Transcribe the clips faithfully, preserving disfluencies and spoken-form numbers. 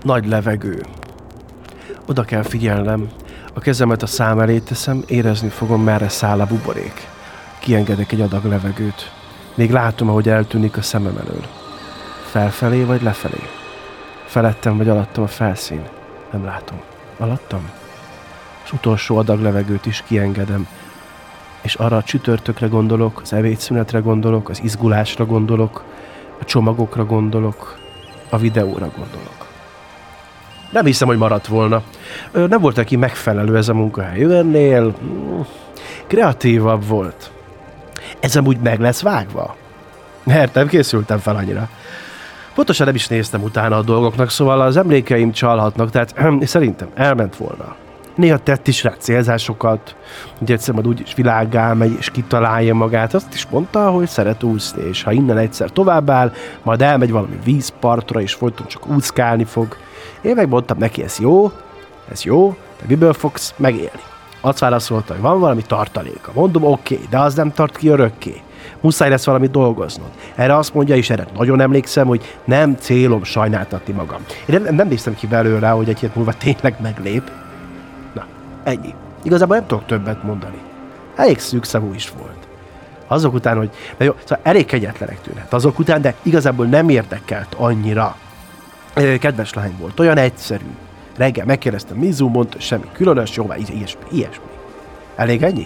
Nagy levegő. Oda kell figyelnem. A kezemet a szám elé teszem, érezni fogom, merre száll a buborék. Kiengedek egy adag levegőt. Még látom, ahogy eltűnik a szemem elől. Felfelé vagy lefelé? Felettem vagy alattam a felszín? Nem látom. Alattam? Az utolsó adag levegőt is kiengedem. És arra a csütörtökre gondolok, az ebédszünetre gondolok, az izgulásra gondolok, a csomagokra gondolok, a videóra gondolok. Nem hiszem, hogy maradt volna. Nem volt neki megfelelő ez a munkahely. Ő ennél kreatívabb volt. Ez amúgy meg lesz vágva? Mert nem készültem fel annyira. Pontosan nem is néztem utána a dolgoknak, szóval az emlékeim csalhatnak, tehát szerintem elment volna. Néha tett is rá célzásokat, hogy egyszer majd úgyis világgá megy és kitalálja magát. Azt is mondta, hogy szeret úszni, és ha innen egyszer továbbáll, majd elmegy valami vízpartra, és folyton csak úszkálni fog. Én megmondtam neki, ez jó, ez jó, de miből fogsz megélni? Azt válaszolta, hogy van valami tartaléka. Mondom, oké, okay, de az nem tart ki örökké. Muszáj lesz valami dolgoznod. Erre azt mondja, és erre nagyon emlékszem, hogy nem célom sajnáltatni magam. Én nem, nem néztem ki belőle, hogy egy hét múlva tényleg meglép. Na, ennyi. Igazából nem tudok többet mondani. Elég szűkszavú is volt. Azok után, hogy... De jó, szóval elég kegyetlenek tűnhet azok után, de igazából nem érdekelt annyira. Kedves lány volt, olyan egyszerű. Reggel megkérdeztem, Mizu, mondta, semmi különös, jóvá, ilyesmi, ilyesmi. Elég ennyi?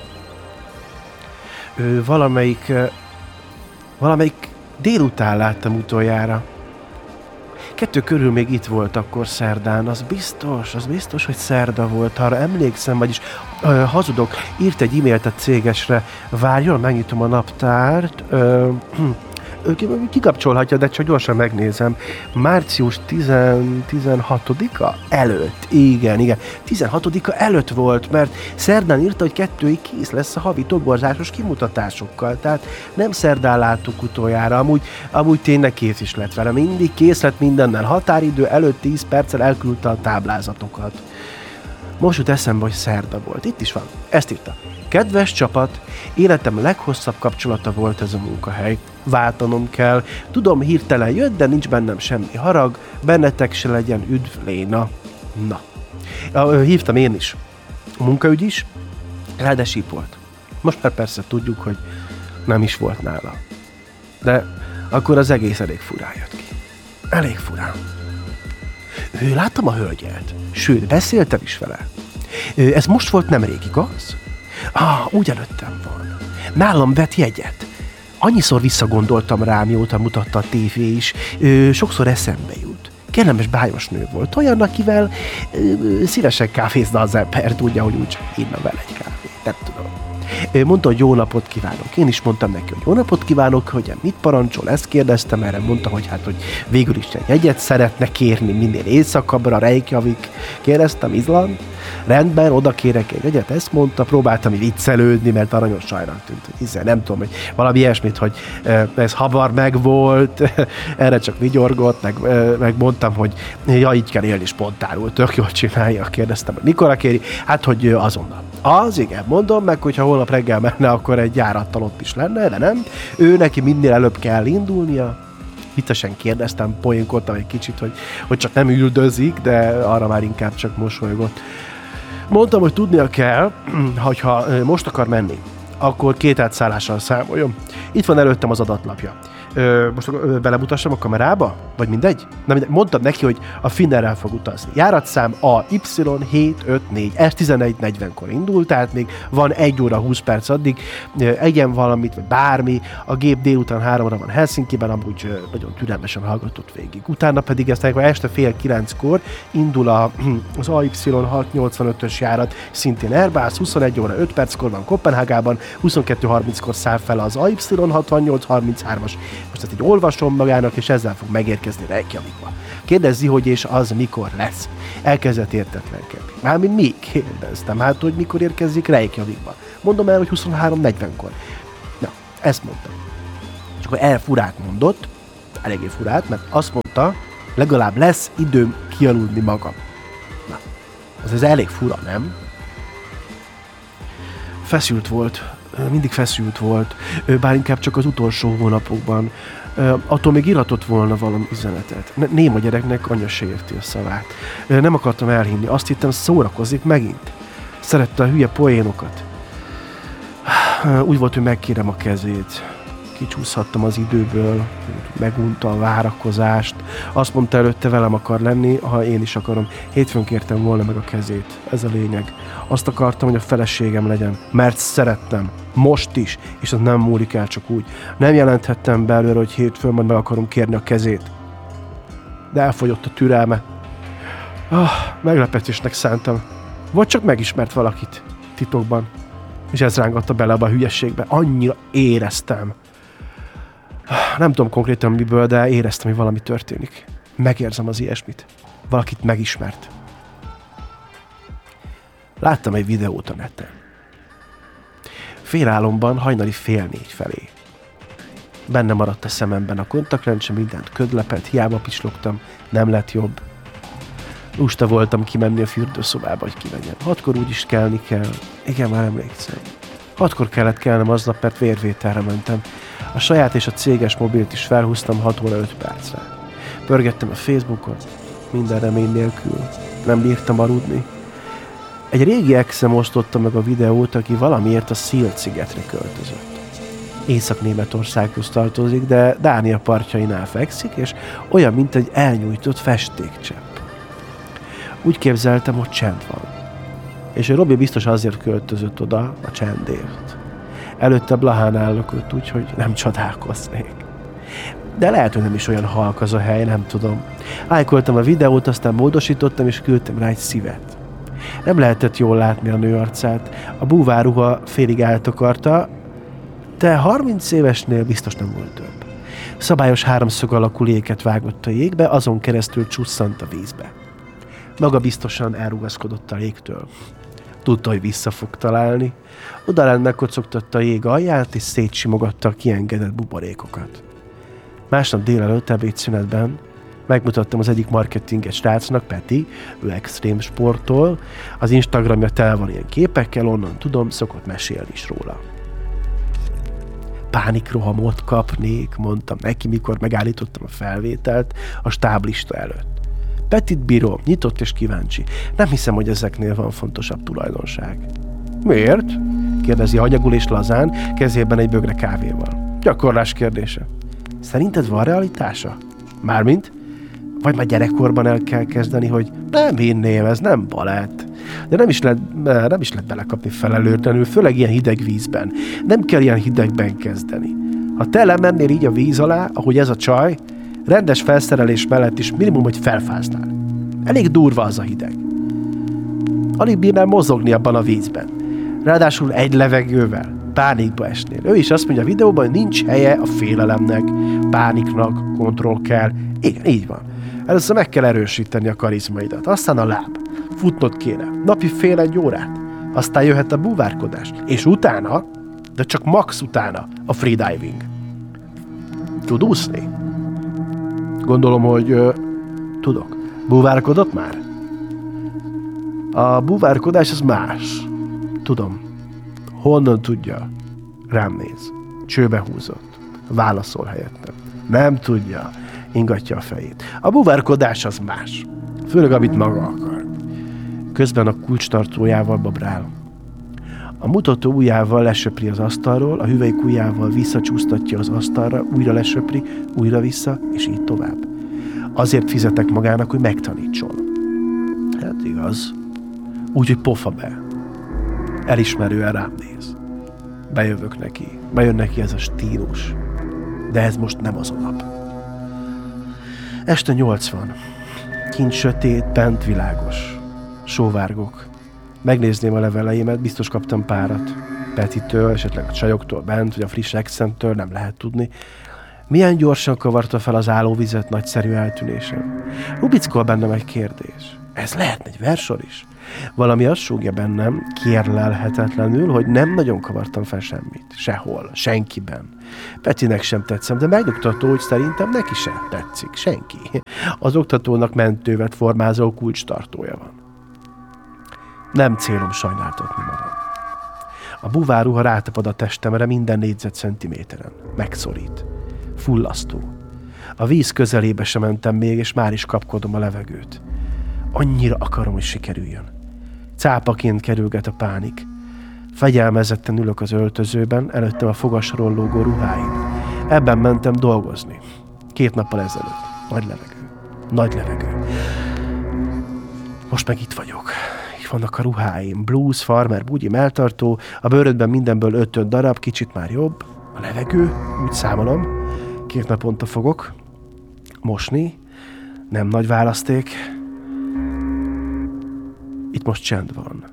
Ő, valamelyik, valamelyik délután láttam utoljára. Kettő körül még itt volt akkor szerdán, az biztos, az biztos, hogy szerda volt, arra emlékszem, vagyis ö, hazudok, írt egy e-mailt a cégesre, várjon, megnyitom a naptárt, ö, kikapcsolhatja, de csak gyorsan megnézem. Március tizenhatodika előtt. Igen, igen. tizenhatodika előtt volt, mert szerdán írta, hogy kettőig kész lesz a havi toborzásos kimutatásokkal. Tehát nem szerdán láttuk utoljára. Amúgy, amúgy tényleg kész is lett vele. Mindig kész lett mindennel. Határidő előtt tíz perccel elküldte a táblázatokat. Most jut eszembe, hogy szerda volt. Itt is van. Ezt írta. Kedves csapat, életem leghosszabb kapcsolata volt ez a munkahely. Váltanom kell. Tudom, hirtelen jött, de nincs bennem semmi harag. Bennetek se legyen üdv, Léna. Na. Hívtam én is. A munkaügy is. Rá de síp volt. Most már persze tudjuk, hogy nem is volt nála. De akkor az egész elég furán jött ki. Elég furán. Ő, láttam a hölgyet. Sőt, beszéltem is vele. Ő, ez most volt nemrég, igaz? Ah, úgy előttem van. Nálam vett jegyet. Annyiszor visszagondoltam rá, mióta mutatta a tévé is. Ö, sokszor eszembe jut. Kellemes bájos nő volt. Olyan, akivel ö, szívesen kávézna az ember. Tudja, hogy úgy inna vele egy kávét. Nem tudom. Ö, mondta, hogy jó napot kívánok. Én is mondtam neki, hogy jó napot kívánok, hogy mit parancsol. Ezt kérdeztem, erre mondta, hogy hát, hogy végül is egy jegyet szeretne kérni minél éjszakabbra, Reykjavik. Kérdeztem, Izland. Rendben, oda kérek egy jegyet, ezt mondta, próbáltam így viccelődni, mert aranyos sajnak tűnt, hogy hiszen nem tudom, hogy valami ilyesmit, hogy ez hamar megvolt, erre csak vigyorgott, meg, meg mondtam, hogy ja, így kell élni spontánul, tök jól csinálja, kérdeztem, hogy mikorra kéri, hát, hogy azonnal. Az, igen, mondom meg, hogyha holnap reggel menne, akkor egy járattal ott is lenne, de nem. Ő neki minél előbb kell indulnia. Viccesen kérdeztem, poénkodtam egy kicsit, hogy, hogy csak nem üldözik, de arra már inkább csak mosolygott. Mondtam, hogy tudnia kell, hogyha most akar menni, akkor két átszállással számoljon. Itt van előttem az adatlapja. Ö, most ö, belemutassam a kamerába? Vagy mindegy? Na, mindegy. Mondtam neki, hogy a Finnairrel fog utazni. Járatszám A Y hét öt négy. Ez tizenegy negyvenkor indul, tehát még van egy óra húsz perc addig. Ö, egyen valamit, vagy bármi. A gép délután háromra van Helsinkiben, amúgy ö, nagyon türelmesen hallgatott végig. Utána pedig ezt este fél kilenckor indul a, az A Y hat nyolcvanötös járat, szintén Airbus, huszonegy óra öt perckor van Koppenhágában, huszonkettő harminckor száll fel az A Y hatvannyolc harminchárom-as. Most ezt így olvasom magának, és ezzel fog megérkezni Reykjavikba. Kérdezi, hogy és az mikor lesz. Elkezdett értetlenkedni. Mármint mi? Kérdeztem. Hát, hogy mikor érkezik Reykjavikba. Mondom el, hogy huszonhárom negyvenkor. Na, ezt mondtam. És akkor elfurát mondott, eléggé furát, mert azt mondta, legalább lesz időm kialudni magam. Na, ez, ez elég fura, nem? Feszült volt. Mindig feszült volt, bár inkább csak az utolsó hónapokban. Attól még iratott volna valami üzenetet. Néma gyereknek anya se érti a szavát. Nem akartam elhinni. Azt hittem, szórakozik megint. Szerette a hülye poénokat. Úgy volt, hogy megkérem a kezét. Kicsúszhattam az időből, megunta a várakozást. Azt mondta előtte, velem akar lenni, ha én is akarom. Hétfőn kértem volna meg a kezét. Ez a lényeg. Azt akartam, hogy a feleségem legyen, mert szerettem. Most is, és az nem múlik el csak úgy. Nem jelenthettem be előre, hogy hétfőn majd meg akarom kérni a kezét. De elfogyott a türelme. Ah, meglepetésnek szántam. Vagy csak megismert valakit titokban. És ez rángatta bele abba a hülyességbe. Annyira éreztem. Nem tudom konkrétan miből, de éreztem, hogy valami történik. Megérzem az ilyesmit. Valakit megismert. Láttam egy videót a neten. Félálomban hajnali fél négy felé. Benne maradt a szememben a kontaktlencse, mindent ködlepett, hiába pislogtam, nem lett jobb. Lusta voltam kimenni a fürdőszobába, hogy kivegyem. Hatkor úgyis kelni kell. Igen, már emlékszem. Hatkor kellett kelnem aznap, mert vérvételre mentem. A saját és a céges mobilt is felhúztam hat óra öt percre. Pörgettem a Facebookot, minden remény nélkül. Nem bírtam aludni. Egy régi exem osztotta meg a videót, aki valamiért a Szild-szigetre költözött. Észak-Németországhoz tartozik, de Dánia partjainál fekszik, és olyan, mint egy elnyújtott festékcsepp. Úgy képzeltem, hogy csend van. És a Robi biztos azért költözött oda, a csendért. Előtte Blahánál lakott, úgyhogy nem csodálkoznék. De lehet, hogy nem is olyan halk az a hely, nem tudom. Lájkoltam a videót, aztán módosítottam, és küldtem rá egy szívet. Nem lehetett jól látni a nő arcát. A búvárruha félig eltakarta, de harminc évesnél biztos nem volt több. Szabályos háromszög alakú léket vágott a jégbe, azon keresztül csusszant a vízbe. Maga biztosan elrugaszkodott a légtől. Tudta, hogy vissza fog találni. Odalent megkocogtatta a jég alját, és szétsimogatta a kiengedett buborékokat. Másnap délelőtt ebédszünetben megmutattam az egyik marketinges srácnak, Peti, ő extrém sporttól. Az Instagramja tele van ilyen képekkel, onnan tudom, szokott mesélni is róla. Pánikrohamot kapnék, mondtam neki, mikor megállítottam a felvételt a stáblista előtt. Petit bírom, nyitott és kíváncsi. Nem hiszem, hogy ezeknél van fontosabb tulajdonság. Miért? Kérdezi hanyagul és lazán, kezében egy bögre kávéval. Gyakorlás kérdése. Szerinted van realitása? Mármint? Vagy már gyerekkorban el kell kezdeni, hogy nem hinném, ez nem balett. De nem is lehet, nem is lehet belekapni felelőtlenül, főleg ilyen hideg vízben. Nem kell ilyen hidegben kezdeni. Ha te lemennél így a víz alá, ahogy ez a csaj, rendes felszerelés mellett is minimum, hogy felfáznál. Elég durva az a hideg. Alig bírnál mozogni abban a vízben. Ráadásul egy levegővel. Pánikba esnél. Ő is azt mondja a videóban, hogy nincs helye a félelemnek, pániknak, kontroll kell. Igen, így van. Először meg kell erősíteni a karizmaidat, aztán a láb. Futnod kéne. Napi fél egy órát. Aztán jöhet a búvárkodás. És utána, de csak max utána a freediving. Tud úszni? Gondolom, hogy ö, tudok. Búvárkodott már? A búvárkodás az más. Tudom. Honnan tudja? Rám néz. Csőbe húzott. Válaszol helyettem. Nem tudja. Ingatja a fejét. A búvárkodás az más. Főleg, amit maga akar. Közben a kulcstartójával babrál. A mutató ujjával lesöpri az asztalról, a hüvelyk ujjával visszacsúsztatja az asztalra, újra lesöpri, újra vissza, és így tovább. Azért fizetek magának, hogy megtanítson. Hát igaz. Úgyhogy pofa be. Elismerően rám néz. Bejövök neki. Bejön neki ez a stílus. De ez most nem az a nap. Este nyolc van. Kint sötét, bent világos. Sóvárgok. Megnézném a leveleimet, biztos kaptam párat. Petitől, esetleg a csajoktól bent, vagy a friss exentől, nem lehet tudni. Milyen gyorsan kavarta fel az állóvizet nagyszerű eltűnésem. Rubickol bennem egy kérdés. Ez lehetne egy versor is? Valami azt súgja bennem, kérlelhetetlenül, hogy nem nagyon kavartam fel semmit. Sehol, senkiben. Petinek sem tetszem, de megnyugtató, hogy szerintem neki sem tetszik. Senki. Az oktatónak mentővet formázó kulcstartója van. Nem célom sajnáltatni magam. A búvárruha rátapad a testemre minden négyzetcentiméteren. Megszorít. Fullasztó. A víz közelébe sem mentem még, és már is kapkodom a levegőt. Annyira akarom, hogy sikerüljön. Cápaként kerülget a pánik. Fegyelmezetten ülök az öltözőben, előttem a fogasról lógó ruháim. Ebben mentem dolgozni. Két nappal ezelőtt. Nagy levegő. Nagy levegő. Most meg itt vagyok. Itt vannak a ruháim. Blues, farmer, bugyi, melltartó. A bőrödben mindenből öt-öt darab, kicsit már jobb. A levegő, úgy számolom. Két naponta fogok mosni. Nem nagy választék. Itt most csend van.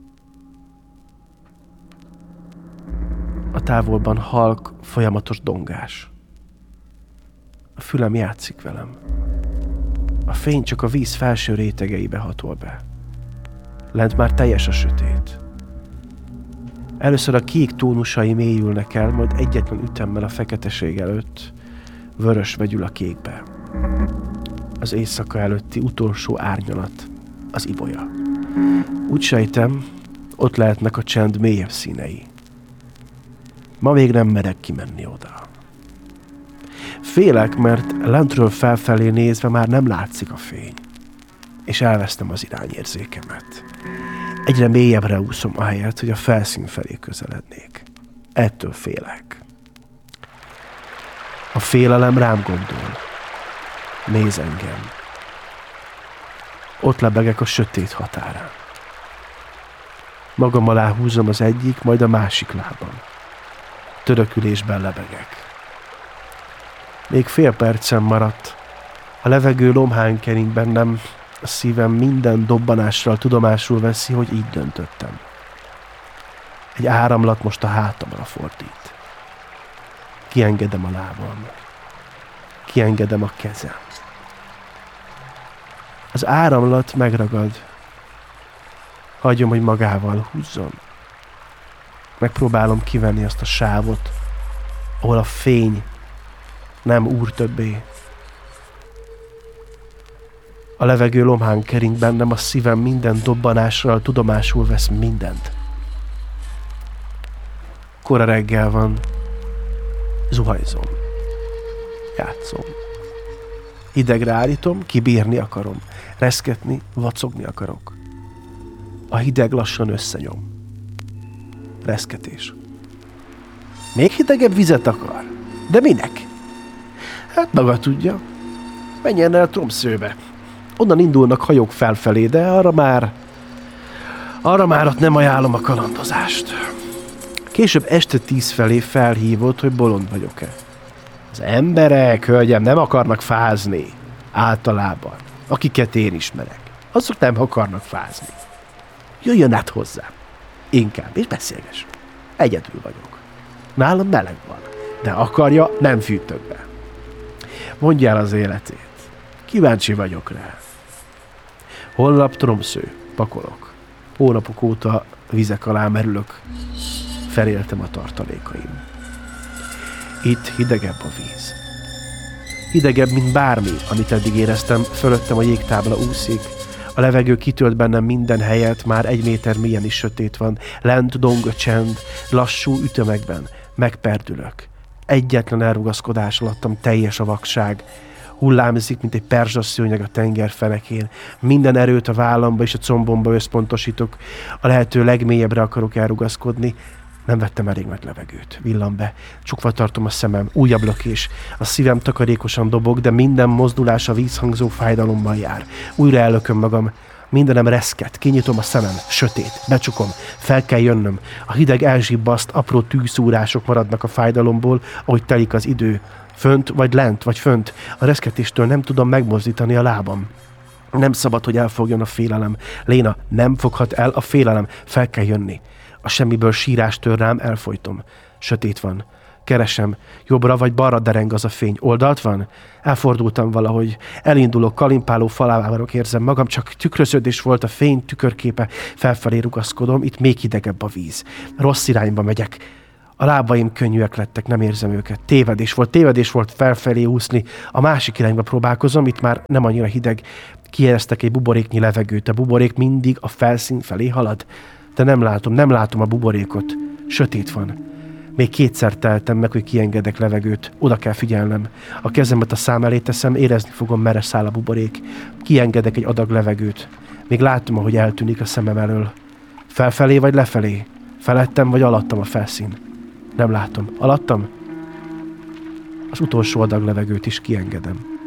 A távolban halk, folyamatos dongás. A fülem játszik velem. A fény csak a víz felső rétegeibe hatol be. Lent már teljes a sötét. Először a kék tónusai mélyülnek el, majd egyetlen ütemmel a feketeség előtt vörös vegyül a kékbe. Az éjszaka előtti utolsó árnyalat, az ibolya. Úgy sejtem, ott lehetnek a csend mélyebb színei. Ma még nem merek kimenni oda. Félek, mert lentről felfelé nézve már nem látszik a fény, és elvesztem az irányérzékemet. Egyre mélyebbre úszom ahelyett, hogy a felszín felé közelednék. Ettől félek. A félelem rám gondol. Néz engem. Ott lebegek a sötét határán. Magam alá húzom az egyik, majd a másik lábam. Törökülésben lebegek. Még fél percem maradt. A levegő lomhán kering bennem, a szívem minden dobbanással tudomásul veszi, hogy így döntöttem. Egy áramlat most a hátamra fordít. Kiengedem a lábam. Kiengedem a kezem. Az áramlat megragad. Hagyom, hogy magával húzzon. Megpróbálom kivenni azt a sávot, ahol a fény nem úr többé. A levegő lomhán kering bennem, a szívem minden dobbanással tudomásul vesz mindent. Kora reggel van, zuhanyzom, játszom. Hidegre állítom, kibírni akarom, reszketni, vacogni akarok. A hideg lassan összenyom. Reszketés. Még hidegebb vizet akar? De minek? Hát maga tudja. Menjen el Tromsøbe. Onnan indulnak hajók felfelé, de arra már... Arra már ott nem ajánlom a kalandozást. Később este tíz felé felhívott, hogy bolond vagyok-e. Az emberek, hölgyem, nem akarnak fázni. Általában. Akiket én ismerek. Azok nem akarnak fázni. Jöjjön át hozzám. Inkább, és beszélgess. Egyedül vagyok. Nálam meleg van. De akarja, nem fűtök be. Mondja el az életét. Kíváncsi vagyok rá. Holnap Tromsø. Pakolok. Hónapok óta vizek alá merülök. Feléltem a tartalékaim. Itt hidegebb a víz. Hidegebb, mint bármi, amit eddig éreztem, fölöttem a jégtábla úszik. A levegő kitölt bennem minden helyet, már egy méter mélyen is sötét van. Lent dong a csend, lassú ütemekben. Megperdülök. Egyetlen elrugaszkodás alattam teljes a vakság. Hullámzik, mint egy perzsasszőnyeg a tenger fenekén. Minden erőt a vállamba és a combomba összpontosítok. A lehető legmélyebbre akarok elrugaszkodni. Nem vettem elég nagy levegőt. Villam be. Csukva tartom a szemem. Újabb lökés. A szívem takarékosan dobog, de minden mozdulás a vízhangzó fájdalommal jár. Újra ellököm magam. Mindenem reszket. Kinyitom a szemem. Sötét. Becsukom. Fel kell jönnöm. A hideg elzsibbaszt, apró tűszúrások maradnak a fájdalomból, ahogy telik az idő. Fönt, vagy lent, vagy fönt. A reszketéstől nem tudom megmozdítani a lábam. Nem szabad, hogy elfogjon a félelem. Léna, nem foghat el a félelem. Fel kell jönni. A semmiből sírás tör rám, elfolytom. Sötét van. Keresem. Jobbra vagy balra dereng az a fény. Oldalt van? Elfordultam valahogy. Elindulok, kalimpáló falávárok érzem magam, csak tükröződés volt a fény tükörképe. Felfelé rugaszkodom, itt még hidegebb a víz. Rossz irányba megyek. A lábaim könnyűek lettek, nem érzem őket. Tévedés volt, tévedés volt felfelé úszni. A másik irányba próbálkozom, itt már nem annyira hideg. Kiéreztek egy buboréknyi levegőt. A buborék mindig a felszín felé halad. De nem látom, nem látom a buborékot. Sötét van. Még kétszer teltem meg, hogy kiengedek levegőt. Oda kell figyelnem. A kezemet a szám elé teszem, érezni fogom, merre száll a buborék. Kiengedek egy adag levegőt. Még látom, ahogy eltűnik a szemem elől. Felfelé vagy lefelé? Felettem vagy alattam a felszín? Nem látom. Alattam? Az utolsó adag levegőt is kiengedem.